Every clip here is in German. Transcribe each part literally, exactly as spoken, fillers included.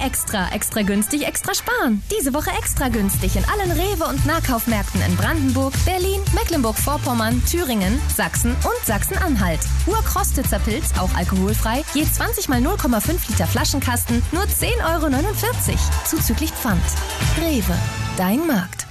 Extra, extra günstig, extra sparen. Diese Woche extra günstig in allen Rewe- und Nahkaufmärkten in Brandenburg, Berlin, Mecklenburg-Vorpommern, Thüringen, Sachsen und Sachsen-Anhalt. Urkrostitzer Pilz, auch alkoholfrei, je zwanzig mal null Komma fünf Liter Flaschenkasten, nur zehn Euro neunundvierzig. Zuzüglich Pfand. Rewe, dein Markt.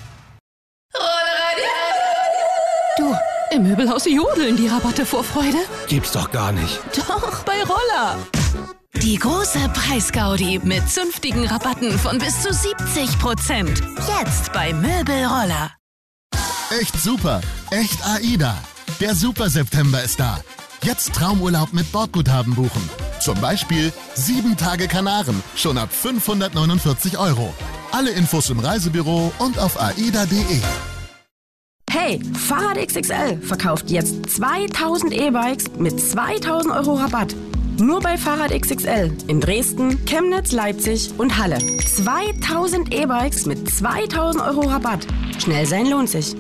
Du, im Möbelhaus jodeln die Rabatte vor Freude. Gibt's doch gar nicht. Doch, bei Roller. Die große Preisgaudi mit zünftigen Rabatten von bis zu siebzig Prozent. Jetzt bei Möbelroller. Echt super, echt AIDA. Der Super-September ist da. Jetzt Traumurlaub mit Bordguthaben buchen. Zum Beispiel sieben Tage Kanaren, schon ab fünfhundertneunundvierzig Euro. Alle Infos im Reisebüro und auf aida punkt de. Hey, Fahrrad X X L verkauft jetzt zweitausend E-Bikes mit zweitausend Euro Rabatt. Nur bei Fahrrad X X L in Dresden, Chemnitz, Leipzig und Halle. zweitausend E-Bikes mit zweitausend Euro Rabatt. Schnell sein lohnt sich.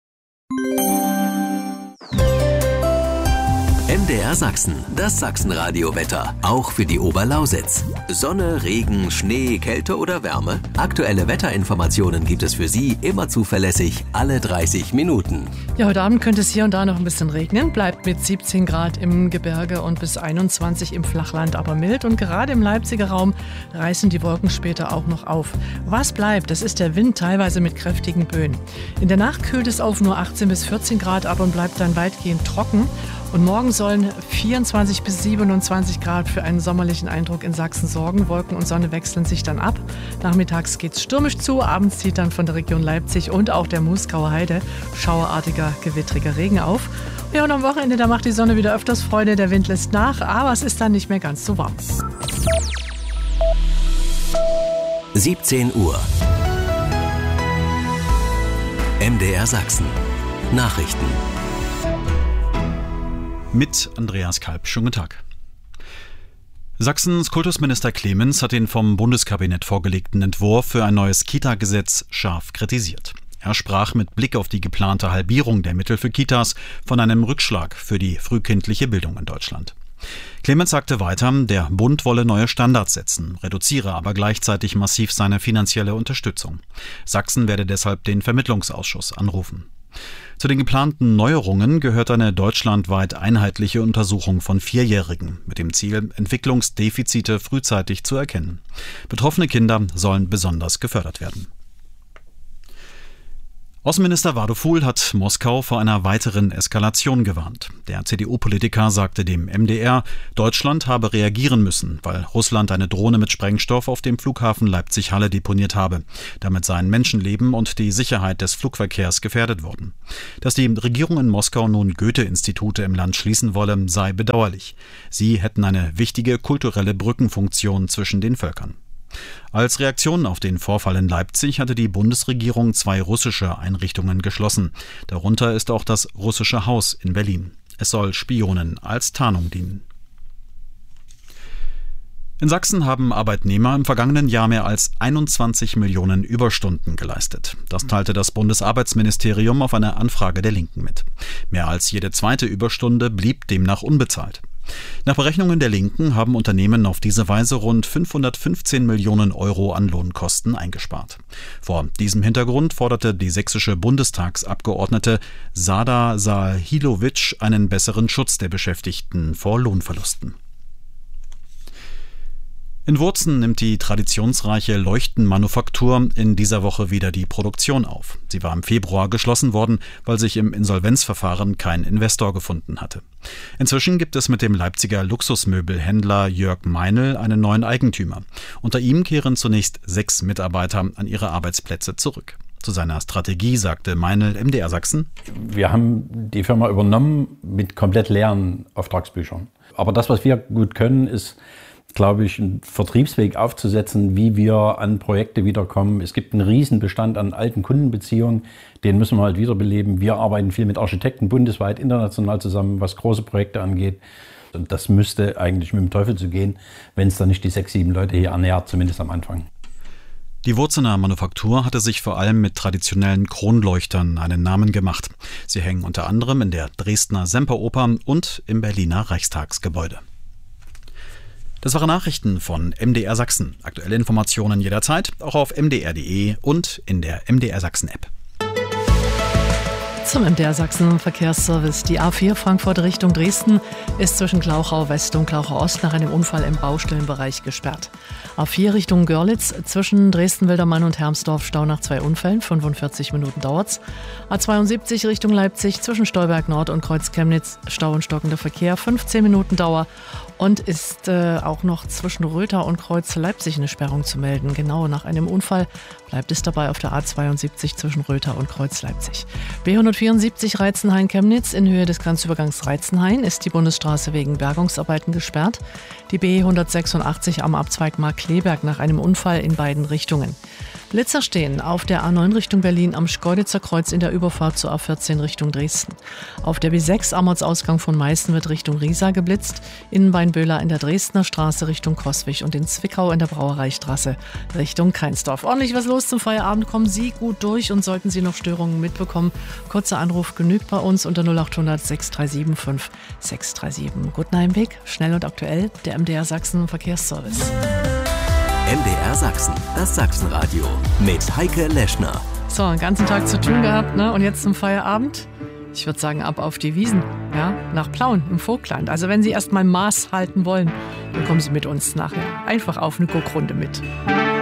M D R Sachsen, das Sachsenradio-Wetter, auch für die Oberlausitz. Sonne, Regen, Schnee, Kälte oder Wärme? Aktuelle Wetterinformationen gibt es für Sie immer zuverlässig, alle dreißig Minuten. Ja, heute Abend könnte es hier und da noch ein bisschen regnen, bleibt mit siebzehn Grad im Gebirge und bis einundzwanzig im Flachland aber mild. Und gerade im Leipziger Raum reißen die Wolken später auch noch auf. Was bleibt, das ist der Wind, teilweise mit kräftigen Böen. In der Nacht kühlt es auf nur achtzehn bis vierzehn Grad ab und bleibt dann weitgehend trocken. Und morgen sollen vierundzwanzig bis siebenundzwanzig Grad für einen sommerlichen Eindruck in Sachsen sorgen. Wolken und Sonne wechseln sich dann ab. Nachmittags geht es stürmisch zu. Abends zieht dann von der Region Leipzig und auch der Moosgauer Heide schauerartiger, gewittriger Regen auf. Ja, und am Wochenende, da macht die Sonne wieder öfters Freude. Der Wind lässt nach, aber es ist dann nicht mehr ganz so warm. siebzehn Uhr. M D R Sachsen. Nachrichten. Mit Andreas Kalb. Schönen guten Tag. Sachsens Kultusminister Clemens hat den vom Bundeskabinett vorgelegten Entwurf für ein neues Kita-Gesetz scharf kritisiert. Er sprach mit Blick auf die geplante Halbierung der Mittel für Kitas von einem Rückschlag für die frühkindliche Bildung in Deutschland. Clemens sagte weiter, der Bund wolle neue Standards setzen, reduziere aber gleichzeitig massiv seine finanzielle Unterstützung. Sachsen werde deshalb den Vermittlungsausschuss anrufen. Zu den geplanten Neuerungen gehört eine deutschlandweit einheitliche Untersuchung von Vierjährigen mit dem Ziel, Entwicklungsdefizite frühzeitig zu erkennen. Betroffene Kinder sollen besonders gefördert werden. Außenminister Waduful hat Moskau vor einer weiteren Eskalation gewarnt. Der C D U-Politiker sagte dem M D R, Deutschland habe reagieren müssen, weil Russland eine Drohne mit Sprengstoff auf dem Flughafen Leipzig-Halle deponiert habe. Damit seien Menschenleben und die Sicherheit des Flugverkehrs gefährdet worden. Dass die Regierung in Moskau nun Goethe-Institute im Land schließen wolle, sei bedauerlich. Sie hätten eine wichtige kulturelle Brückenfunktion zwischen den Völkern. Als Reaktion auf den Vorfall in Leipzig hatte die Bundesregierung zwei russische Einrichtungen geschlossen. Darunter ist auch das Russische Haus in Berlin. Es soll Spionen als Tarnung dienen. In Sachsen haben Arbeitnehmer im vergangenen Jahr mehr als einundzwanzig Millionen Überstunden geleistet. Das teilte das Bundesarbeitsministerium auf eine Anfrage der Linken mit. Mehr als jede zweite Überstunde blieb demnach unbezahlt. Nach Berechnungen der Linken haben Unternehmen auf diese Weise rund fünfhundertfünfzehn Millionen Euro an Lohnkosten eingespart. Vor diesem Hintergrund forderte die sächsische Bundestagsabgeordnete Sada Sahilovic einen besseren Schutz der Beschäftigten vor Lohnverlusten. In Wurzen nimmt die traditionsreiche Leuchtenmanufaktur in dieser Woche wieder die Produktion auf. Sie war im Februar geschlossen worden, weil sich im Insolvenzverfahren kein Investor gefunden hatte. Inzwischen gibt es mit dem Leipziger Luxusmöbelhändler Jörg Meinl einen neuen Eigentümer. Unter ihm kehren zunächst sechs Mitarbeiter an ihre Arbeitsplätze zurück. Zu seiner Strategie sagte Meinl M D R Sachsen: Wir haben die Firma übernommen mit komplett leeren Auftragsbüchern. Aber das, was wir gut können, ist, glaube ich, einen Vertriebsweg aufzusetzen, wie wir an Projekte wiederkommen. Es gibt einen Riesenbestand an alten Kundenbeziehungen, den müssen wir halt wiederbeleben. Wir arbeiten viel mit Architekten bundesweit, international zusammen, was große Projekte angeht. Und das müsste eigentlich mit dem Teufel zu gehen, wenn es dann nicht die sechs, sieben Leute hier ernährt, zumindest am Anfang. Die Wurzener Manufaktur hatte sich vor allem mit traditionellen Kronleuchtern einen Namen gemacht. Sie hängen unter anderem in der Dresdner Semperoper und im Berliner Reichstagsgebäude. Das waren Nachrichten von M D R Sachsen. Aktuelle Informationen jederzeit, auch auf m d r punkt d e und in der M D R Sachsen App. Zum M D R Sachsen Verkehrsservice. Die A vier Frankfurt Richtung Dresden ist zwischen Glauchau West und Glauchau Ost nach einem Unfall im Baustellenbereich gesperrt. A vier Richtung Görlitz zwischen Dresden-Wildermann und Hermsdorf Stau nach zwei Unfällen. fünfundvierzig Minuten dauert's. A zweiundsiebzig Richtung Leipzig zwischen Stolberg Nord und Kreuz Chemnitz Stau und stockender Verkehr. fünfzehn Minuten Dauer. Und ist äh, auch noch zwischen Rötha und Kreuz Leipzig eine Sperrung zu melden. Genau nach einem Unfall bleibt es dabei auf der A zweiundsiebzig zwischen Rötha und Kreuz Leipzig. B hundertvierundsiebzig Reizenhain-Chemnitz in Höhe des Grenzübergangs Reizenhain ist die Bundesstraße wegen Bergungsarbeiten gesperrt. Die B hundertsechsundachtzig am Abzweig Markkleeberg nach einem Unfall in beiden Richtungen. Blitzer stehen auf der A neun Richtung Berlin am Schkeuditzer Kreuz in der Überfahrt zur A vierzehn Richtung Dresden. Auf der B sechs am Ortsausgang von Meißen wird Richtung Riesa geblitzt. In Weinböhler in der Dresdner Straße Richtung Coswig und in Zwickau in der Brauereistraße Richtung Kreinsdorf. Ordentlich was los zum Feierabend. Kommen Sie gut durch und sollten Sie noch Störungen mitbekommen, kurzer Anruf genügt bei uns unter null acht hundert sechs drei sieben fünf sechs drei sieben. Guten Heimweg, schnell und aktuell, der M D R Sachsen Verkehrsservice. M D R Sachsen, das Sachsenradio mit Heike Leschner. So, einen ganzen Tag zu tun gehabt, ne? Und jetzt zum Feierabend? Ich würde sagen, ab auf die Wiesen, ja? Nach Plauen im Vogtland. Also wenn Sie erst mal Maß halten wollen, dann kommen Sie mit uns nachher einfach auf eine Guckrunde mit.